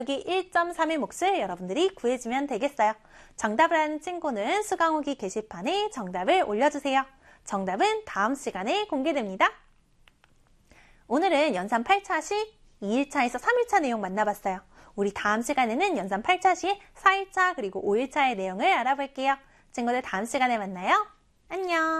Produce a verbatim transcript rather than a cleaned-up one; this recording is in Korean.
여기 일 점 삼의 몫을 여러분들이 구해주면 되겠어요. 정답을 아는 친구는 수강후기 게시판에 정답을 올려주세요. 정답은 다음 시간에 공개됩니다. 오늘은 연산 팔 차 시 이 일차에서 삼 일차 내용 만나봤어요. 우리 다음 시간에는 연산 팔 차 시 사 일차 그리고 오 일차의 내용을 알아볼게요. 친구들 다음 시간에 만나요. 안녕.